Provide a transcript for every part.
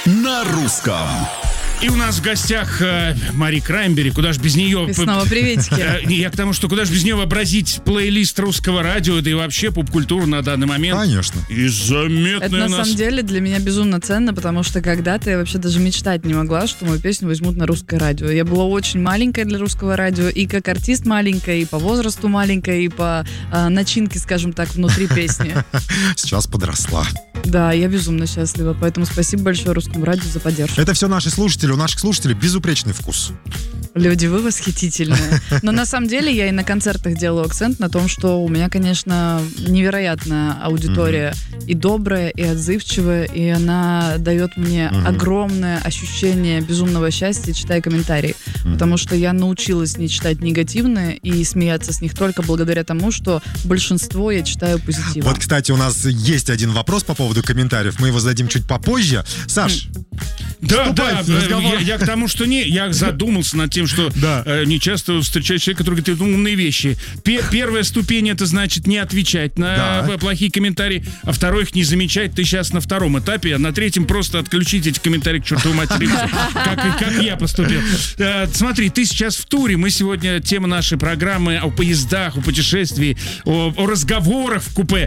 на русском. И у нас в гостях Мари Краймбери. Куда ж без нее... И снова приветики. Я к тому, что куда ж без нее вообразить плейлист русского радио, да и вообще поп-культуру на данный момент. Конечно. И заметная Это на самом деле для меня безумно ценно, потому что когда-то я вообще даже мечтать не могла, что мою песню возьмут на русское радио. Я была очень маленькая для русского радио, и как артист маленькая, и по возрасту маленькая, и по начинке, скажем так, внутри песни. Сейчас подросла. Да, я безумно счастлива, поэтому спасибо большое русскому радио за поддержку. Это все наши слушатели. У наших слушателей безупречный вкус. Люди, вы восхитительные. Но на самом деле я и на концертах делаю акцент на том, что у меня, конечно, невероятная аудитория. И добрая, и отзывчивая, и она дает мне огромное ощущение безумного счастья, читая комментарии. Потому что я научилась не читать негативные и смеяться с них только благодаря тому, что большинство я читаю позитивно. Вот, кстати, у нас есть один вопрос по поводу комментариев. Мы его зададим чуть попозже. Саш, Да, вступай в разговор. я к тому, что я задумался над тем, что не часто встречаешь человека, который говорит умные вещи. Первая ступень — это значит не отвечать на плохие комментарии, а второй их не замечать. Ты сейчас на втором этапе, а на третьем просто отключить эти комментарии к чертовой матери, как я поступил. Смотри, ты сейчас в туре. Мы сегодня, тема нашей программы о поездах, о путешествии, о разговорах в купе.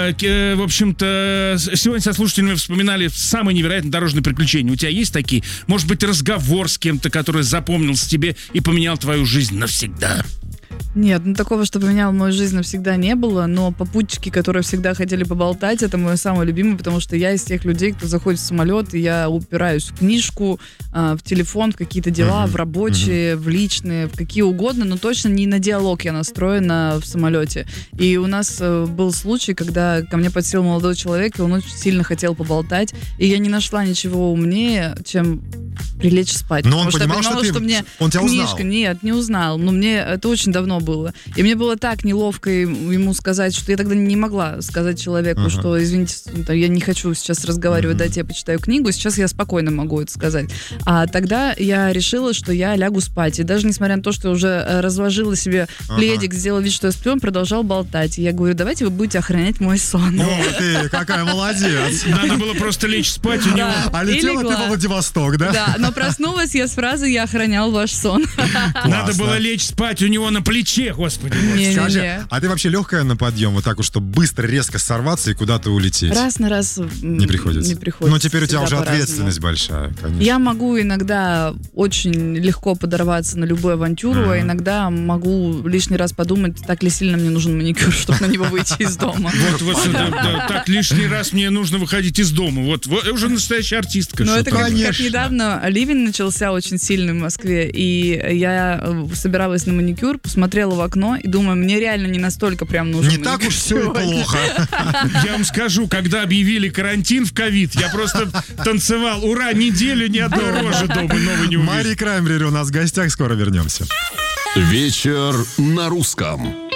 В общем-то, сегодня со слушателями вспоминали самые невероятные дорожные приключения. У тебя есть такие? Может быть, разговор с кем-то, который запомнился тебе и поменял твою жизнь навсегда? Нет, такого, что поменял мою жизнь навсегда не было, но попутчики, которые всегда хотели поболтать, это мой самый любимый, потому что я из тех людей, кто заходит в самолет, и я упираюсь в книжку, в телефон, в какие-то дела, в рабочие, в личные, в какие угодно, но точно не на диалог я настроена в самолете. И у нас был случай, когда ко мне подсел молодой человек, и он очень сильно хотел поболтать, и я не нашла ничего умнее, чем прилечь спать. Но он потому понимал, что я понимала, что мне он тебя книжка... узнал? Нет, не узнал, но мне это очень давно было. И мне было так неловко ему сказать, что я тогда не могла сказать человеку, что, извините, я не хочу сейчас разговаривать, дайте я почитаю книгу. Сейчас я спокойно могу это сказать. А тогда я решила, что я лягу спать. И даже несмотря на то, что я уже разложила себе пледик, сделала вид, что я сплю, он продолжал болтать. И я говорю, давайте вы будете охранять мой сон. О, ты какая молодец. Надо было просто лечь спать у него. А летела ты во Владивосток, да? Да, но проснулась я с фразой «я охранял ваш сон». Надо было лечь спать у него на плече, господи. Скажи, а ты вообще легкая на подъем, вот так вот, чтобы быстро, резко сорваться и куда-то улететь? Раз на раз не приходится. Но теперь у тебя уже по-разному. ответственность большая, конечно. Я могу иногда очень легко подорваться на любую авантюру, а иногда могу лишний раз подумать, так ли сильно мне нужен маникюр, чтобы на него выйти из дома. Так лишний раз мне нужно выходить из дома. Вот уже настоящая артистка. Но это как недавно ливень начался очень сильный в Москве, и я собиралась на маникюр, посмотрела в окно и думаю, мне реально не настолько прям нужен Не маникюр так уж все и сегодня. плохо. Я вам скажу, когда объявили карантин в ковид, я просто танцевал. Ура, неделю ни одной рожи дома новой не увижу. Мари Краймбери у нас в гостях, скоро вернемся. Вечер на русском.